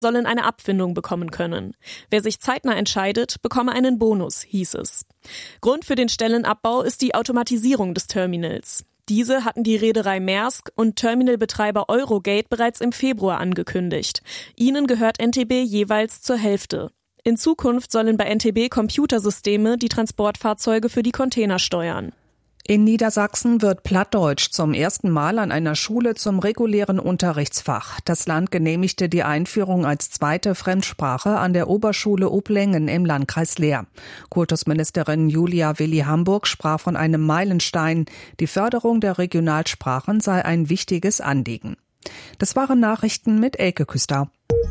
sollen eine Abfindung bekommen können. Wer sich zeitnah entscheidet, bekomme einen Bonus, hieß es. Grund für den Stellenabbau ist die Automatisierung des Terminals. Diese hatten die Reederei Maersk und Terminalbetreiber Eurogate bereits im Februar angekündigt. Ihnen gehört NTB jeweils zur Hälfte. In Zukunft sollen bei NTB Computersysteme die Transportfahrzeuge für die Container steuern. In Niedersachsen wird Plattdeutsch zum ersten Mal an einer Schule zum regulären Unterrichtsfach. Das Land genehmigte die Einführung als zweite Fremdsprache an der Oberschule Oblängen im Landkreis Leer. Kultusministerin Julia Willi-Hamburg sprach von einem Meilenstein. Die Förderung der Regionalsprachen sei ein wichtiges Anliegen. Das waren Nachrichten mit Elke Küster.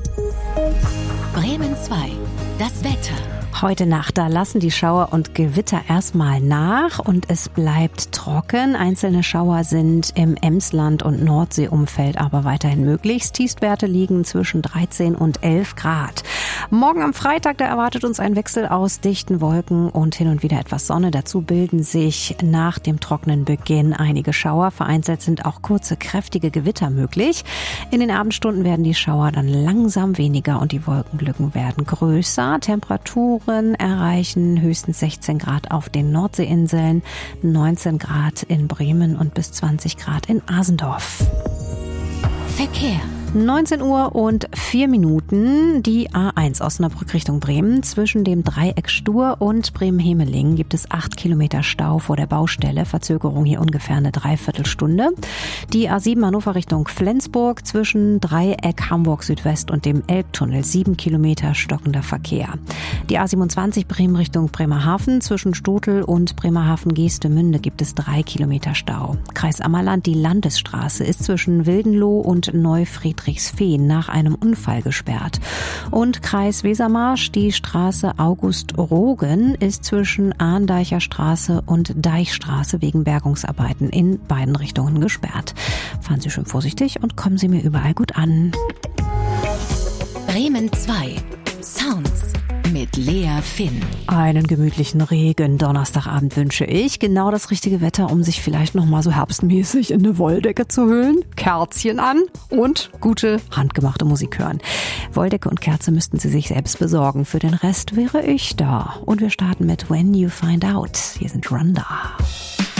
Bremen 2, das Wetter. Heute Nacht, da lassen die Schauer und Gewitter erstmal nach und es bleibt trocken. Einzelne Schauer sind im Emsland- und Nordseeumfeld aber weiterhin möglich. Tiefstwerte liegen zwischen 13 und 11 Grad. Morgen am Freitag, da erwartet uns ein Wechsel aus dichten Wolken und hin und wieder etwas Sonne. Dazu bilden sich nach dem trockenen Beginn einige Schauer. Vereinzelt sind auch kurze, kräftige Gewitter möglich. In den Abendstunden werden die Schauer dann langsam weniger und die Wolkenlücken werden größer. Temperaturen erreichen höchstens 16 Grad auf den Nordseeinseln, 19 Grad in Bremen und bis 20 Grad in Asendorf. Verkehr. 19 Uhr und 4 Minuten. Die A1 Osnabrück Richtung Bremen. Zwischen dem Dreieck Stur und Bremen-Hemeling gibt es 8 Kilometer Stau vor der Baustelle. Verzögerung hier ungefähr eine Dreiviertelstunde. Die A7 Hannover Richtung Flensburg. Zwischen Dreieck Hamburg Südwest und dem Elbtunnel 7 Kilometer stockender Verkehr. Die A27 Bremen Richtung Bremerhaven. Zwischen Stotel und Bremerhaven-Geestemünde gibt es 3 Kilometer Stau. Kreis Ammerland, die Landesstraße ist zwischen Wildenloh und Neufriedrichsfehn nach einem Unfall gesperrt. Und Kreis Wesermarsch, die Straße August Rogen ist zwischen Ahndeicher Straße und Deichstraße wegen Bergungsarbeiten in beiden Richtungen gesperrt. Fahren Sie schön vorsichtig und kommen Sie mir überall gut an. Bremen 2, Sounds mit Lea Finn. Einen gemütlichen Regen-Donnerstagabend wünsche ich. Genau das richtige Wetter, um sich vielleicht noch mal so herbstmäßig in eine Wolldecke zu hüllen, Kerzchen an und gute handgemachte Musik hören. Wolldecke und Kerze müssten Sie sich selbst besorgen. Für den Rest wäre ich da. Und wir starten mit When You Find Out. Hier sind Rhonda.